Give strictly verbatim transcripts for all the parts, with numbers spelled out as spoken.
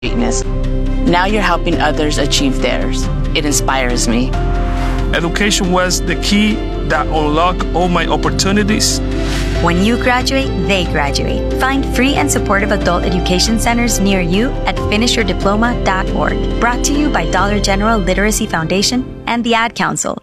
greatness. Now you're helping others achieve theirs. It inspires me. Education was the key that unlocked all my opportunities. When you graduate, they graduate. Find free and supportive adult education centers near you at finish your diploma dot org. Brought to you by Dollar General Literacy Foundation and the Ad Council.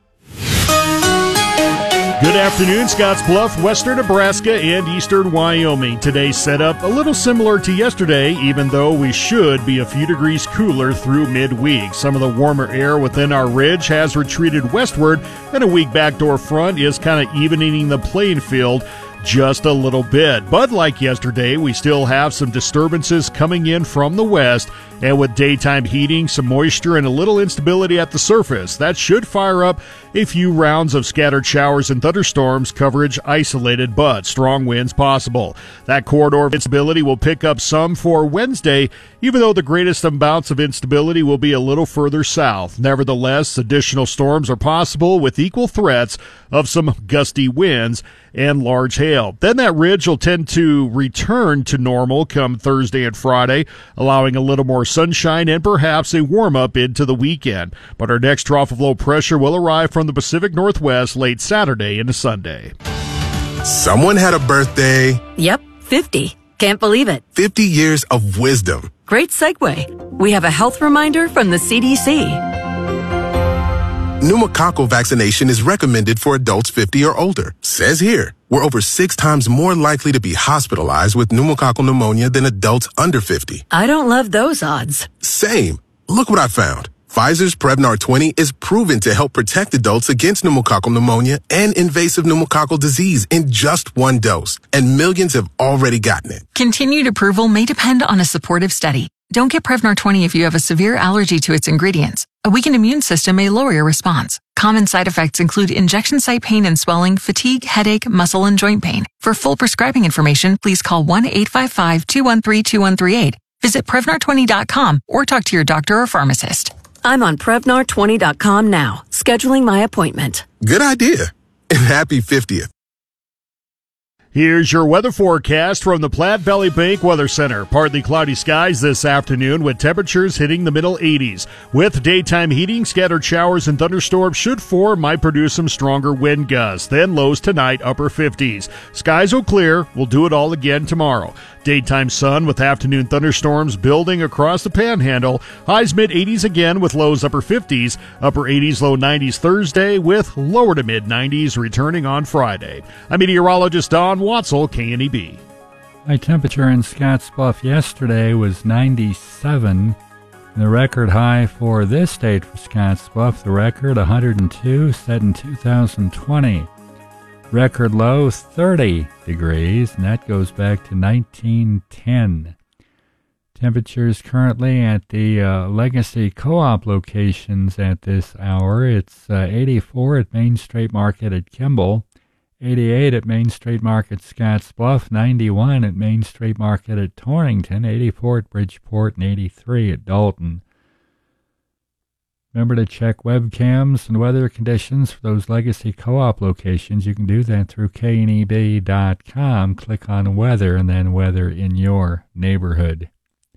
Good afternoon, Scottsbluff, western Nebraska, and eastern Wyoming. Today's setup a little similar to yesterday, even though we should be a few degrees cooler through midweek. Some of the warmer air within our ridge has retreated westward, and a weak backdoor front is kind of evening the playing field just a little bit. But like yesterday, we still have some disturbances coming in from the west, and with daytime heating, some moisture, and a little instability at the surface, that should fire up a few rounds of scattered showers and thunderstorms, coverage isolated, but strong winds possible. That corridor of instability will pick up some for Wednesday, even though the greatest amounts of instability will be a little further south. Nevertheless, additional storms are possible with equal threats of some gusty winds and large hail. Then that ridge will tend to return to normal come Thursday and Friday, allowing a little more sunshine and perhaps a warm-up into the weekend. But our next trough of low pressure will arrive from the Pacific Northwest late Saturday into Sunday. Someone had a birthday. Yep, fifty. Can't believe it. fifty years of wisdom. Great segue. We have a health reminder from the C D C. Pneumococcal vaccination is recommended for adults fifty or older. Says here, we're over six times more likely to be hospitalized with pneumococcal pneumonia than adults under fifty. I don't love those odds. Same. Look what I found. Pfizer's Prevnar twenty is proven to help protect adults against pneumococcal pneumonia and invasive pneumococcal disease in just one dose, and millions have already gotten it. Continued approval may depend on a supportive study. Don't get Prevnar twenty if you have a severe allergy to its ingredients. A weakened immune system may lower your response. Common side effects include injection site pain and swelling, fatigue, headache, muscle, and joint pain. For full prescribing information, please call one eight five five, two one three, two one three eight. Visit Prevnar twenty dot com or talk to your doctor or pharmacist. I'm on Prevnar twenty dot com now, scheduling my appointment. Good idea. And happy fiftieth. Here's your weather forecast from the Platte Valley Bank Weather Center. Partly cloudy skies this afternoon with temperatures hitting the middle eighties. With daytime heating, scattered showers and thunderstorms should form, might produce some stronger wind gusts. Then lows tonight, upper fifties. Skies will clear. We'll do it all again tomorrow. Daytime sun with afternoon thunderstorms building across the panhandle. Highs mid-eighties again with lows upper fifties. Upper eighties, low nineties Thursday with lower to mid-nineties returning on Friday. I'm meteorologist Don Watzel, K N E B. High temperature in Scottsbluff yesterday was ninety-seven. The record high for this date for Scottsbluff, the record one hundred two, set in two thousand twenty. Record low thirty degrees, and that goes back to nineteen ten. Temperatures currently at the uh, Legacy Co-op locations at this hour. It's uh, eighty-four at Main Street Market at Kimball, eighty-eight at Main Street Market Scottsbluff, ninety-one at Main Street Market at Torrington, eighty-four at Bridgeport, and eighty-three at Dalton. Remember to check webcams and weather conditions for those Legacy Co-op locations. You can do that through K N E B dot com. Click on weather and then weather in your neighborhood.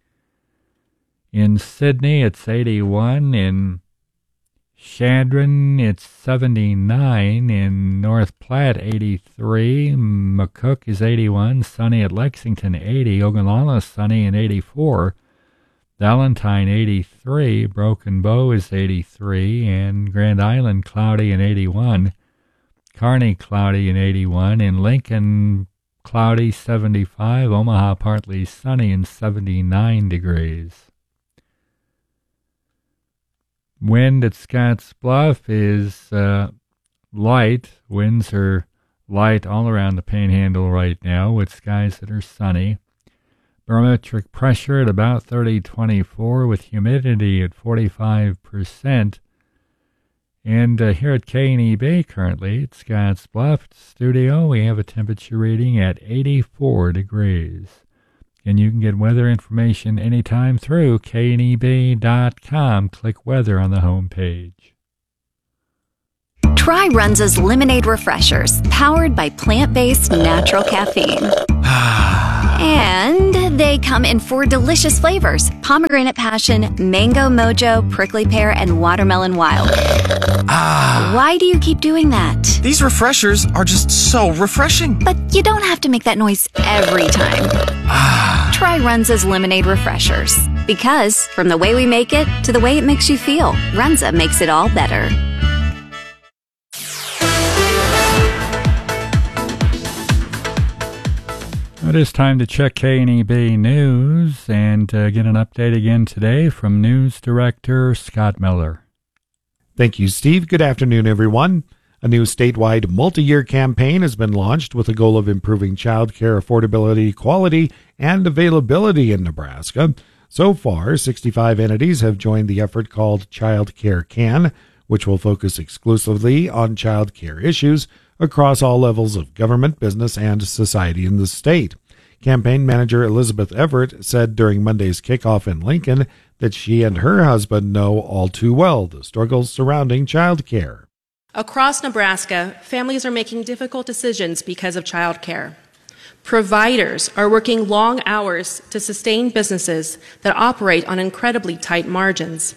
In Sydney, it's eighty-one. In Chadron, it's seventy-nine. In North Platte, eighty-three. McCook is eighty-one. Sunny at Lexington, eighty. Ogallala, sunny and eighty-four. Valentine, eighty-three. Broken Bow is eighty-three. And Grand Island, cloudy and eighty-one. Kearney, cloudy and eighty-one. In Lincoln, cloudy, seventy-five. Omaha, partly sunny and seventy-nine degrees. Wind at Scottsbluff is uh, light. Winds are light all around the Panhandle right now with skies that are sunny. Barometric pressure at about thirty twenty-four with humidity at forty-five percent. And uh, here at K N E B currently at Scottsbluff studio, we have a temperature reading at eighty-four degrees. And you can get weather information anytime through K N E B dot com. Click weather on the home page. Try Runza's Lemonade Refreshers, powered by plant-based natural caffeine. And they come in four delicious flavors: pomegranate passion, mango mojo, prickly pear, and watermelon wild. Ah. Why do you keep doing that? These refreshers are just so refreshing. But you don't have to make that noise every time. Ah. Try Runza's Lemonade Refreshers. Because from the way we make it to the way it makes you feel, Runza makes it all better. It is time to check K N E B News and uh, get an update again today from News Director Scott Miller. Thank you, Steve. Good afternoon, everyone. A new statewide multi-year campaign has been launched with the goal of improving child care affordability, quality, and availability in Nebraska. So far, sixty-five entities have joined the effort called Child Care Can, which will focus exclusively on child care issues across all levels of government, business, and society in the state. Campaign manager Elizabeth Everett said during Monday's kickoff in Lincoln that she and her husband know all too well the struggles surrounding child care. Across Nebraska, families are making difficult decisions because of child care. Providers are working long hours to sustain businesses that operate on incredibly tight margins.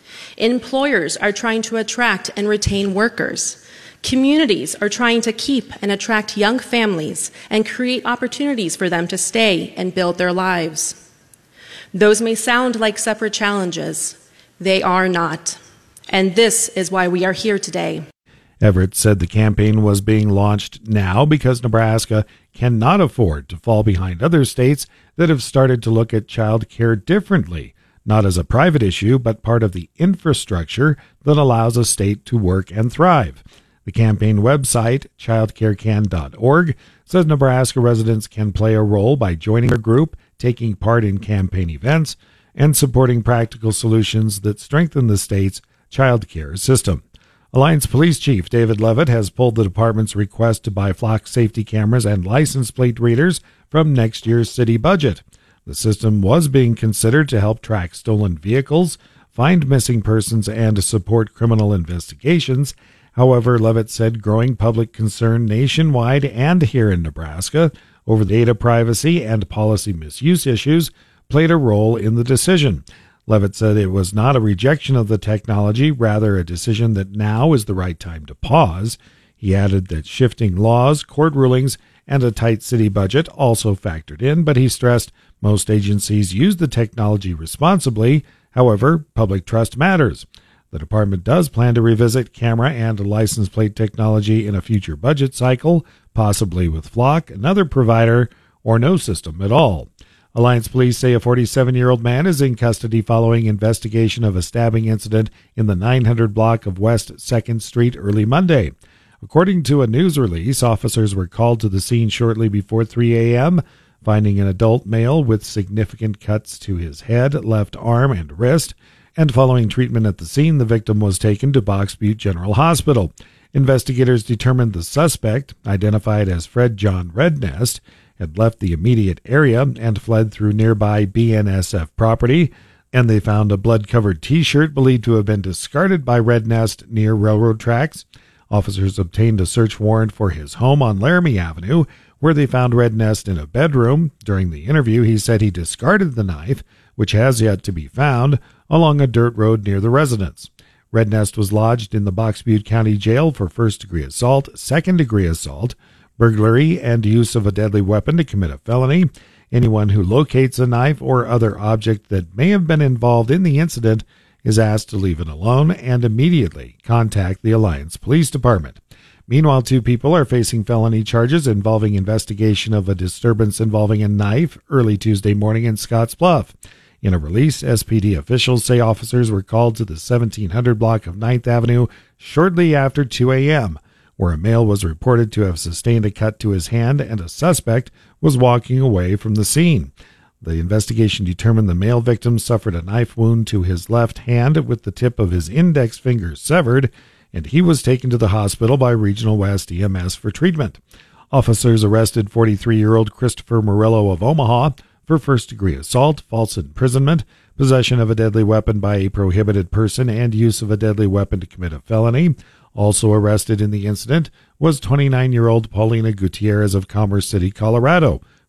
Employers are trying to attract and retain workers. Communities are trying to keep and attract young families and create opportunities for them to stay and build their lives. Those may sound like separate challenges. They are not. And this is why we are here today. Everett said the campaign was being launched now because Nebraska cannot afford to fall behind other states that have started to look at child care differently, not as a private issue, but part of the infrastructure that allows a state to work and thrive. The campaign website, child care can dot org, says Nebraska residents can play a role by joining a group, taking part in campaign events, and supporting practical solutions that strengthen the state's child care system. Alliance Police Chief David Levitt has pulled the department's request to buy flock safety cameras and license plate readers from next year's city budget. The system was being considered to help track stolen vehicles, find missing persons, and support criminal investigations. However, Levitt said growing public concern nationwide and here in Nebraska over data privacy and policy misuse issues played a role in the decision. Levitt said it was not a rejection of the technology, rather a decision that now is the right time to pause. He added that shifting laws, court rulings, and a tight city budget also factored in, but he stressed most agencies use the technology responsibly. However, public trust matters. The department does plan to revisit camera and license plate technology in a future budget cycle, possibly with Flock, another provider, or no system at all. Alliance police say a forty-seven-year-old man is in custody following investigation of a stabbing incident in the nine hundred block of West second Street early Monday. According to a news release, officers were called to the scene shortly before three a.m., finding an adult male with significant cuts to his head, left arm, and wrist. And following treatment at the scene, the victim was taken to Box Butte General Hospital. Investigators determined the suspect, identified as Fred John Rednest, had left the immediate area and fled through nearby B N S F property, and they found a blood-covered T-shirt believed to have been discarded by Rednest near railroad tracks. Officers obtained a search warrant for his home on Laramie Avenue, where they found Rednest in a bedroom. During the interview, he said he discarded the knife, which has yet to be found, along a dirt road near the residence. Rednest was lodged in the Box Butte County Jail for first-degree assault, second-degree assault, burglary, and use of a deadly weapon to commit a felony. Anyone who locates a knife or other object that may have been involved in the incident is asked to leave it alone and immediately contact the Alliance Police Department. Meanwhile, two people are facing felony charges involving investigation of a disturbance involving a knife early Tuesday morning in Scottsbluff. In a release, S P D officials say officers were called to the seventeen hundred block of ninth Avenue shortly after two a.m., where a male was reported to have sustained a cut to his hand and a suspect was walking away from the scene. The investigation determined the male victim suffered a knife wound to his left hand with the tip of his index finger severed, and he was taken to the hospital by Regional West E M S for treatment. Officers arrested forty-three-year-old Christopher Morello of Omaha for first-degree assault, false imprisonment, possession of a deadly weapon by a prohibited person, and use of a deadly weapon to commit a felony. Also arrested in the incident was twenty-nine-year-old Paulina Gutierrez of Commerce City, Colorado,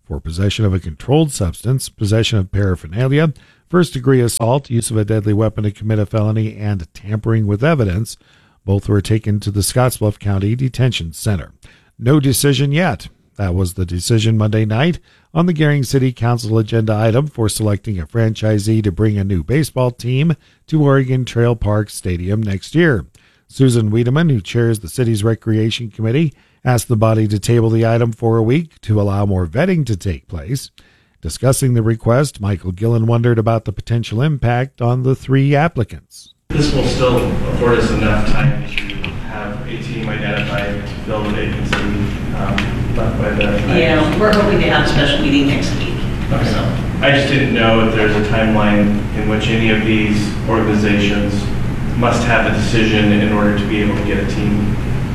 for possession of a controlled substance, possession of paraphernalia, first-degree assault, use of a deadly weapon to commit a felony, and tampering with evidence. Both were taken to the Scottsbluff County Detention Center. No decision yet. That was the decision Monday night on the Gering City Council agenda item for selecting a franchisee to bring a new baseball team to Oregon Trail Park Stadium next year. Susan Wiedemann, who chairs the city's recreation committee, asked the body to table the item for a week to allow more vetting to take place. Discussing the request, Michael Gillen wondered about the potential impact on the three applicants. This will still afford us enough time to have a team identified to fill the vacancy um, by the... Yeah, we're hoping to have a special meeting next week. Okay. So. I just didn't know if there's a timeline in which any of these organizations must have a decision in order to be able to get a team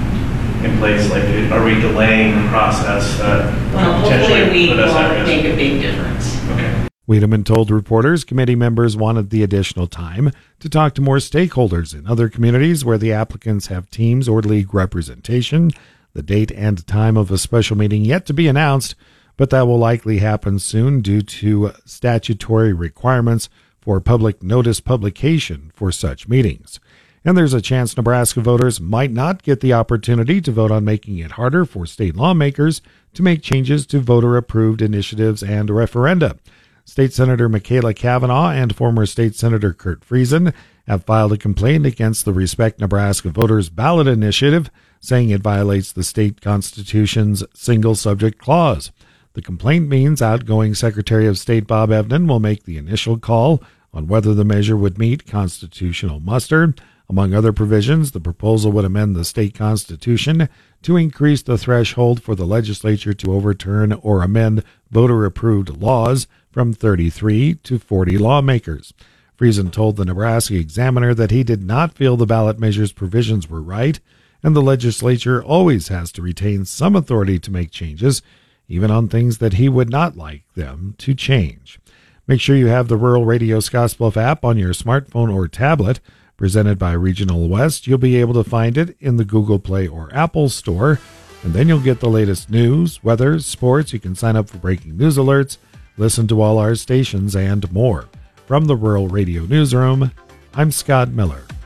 in place. Like, are we delaying the process that well, could potentially hopefully we put us at will risk? make a big difference. Okay. Wiedemann told reporters committee members wanted the additional time to talk to more stakeholders in other communities where the applicants have teams or league representation. The date and time of a special meeting yet to be announced, but that will likely happen soon due to statutory requirements for public notice publication for such meetings. And there's a chance Nebraska voters might not get the opportunity to vote on making it harder for state lawmakers to make changes to voter-approved initiatives and referenda. State Senator Michaela Cavanaugh and former State Senator Kurt Friesen have filed a complaint against the Respect Nebraska Voters ballot initiative, saying it violates the state constitution's single subject clause. The complaint means outgoing Secretary of State Bob Evnen will make the initial call on whether the measure would meet constitutional muster. Among other provisions, the proposal would amend the state constitution to increase the threshold for the legislature to overturn or amend voter-approved laws from thirty-three to forty lawmakers. Friesen told the Nebraska Examiner that he did not feel the ballot measure's provisions were right, and the legislature always has to retain some authority to make changes, even on things that he would not like them to change. Make sure you have the Rural Radio Scottsbluff app on your smartphone or tablet. Presented by Regional West, you'll be able to find it in the Google Play or Apple Store, and then you'll get the latest news, weather, sports. You can sign up for breaking news alerts, listen to all our stations, and more. From the Rural Radio Newsroom, I'm Scott Miller.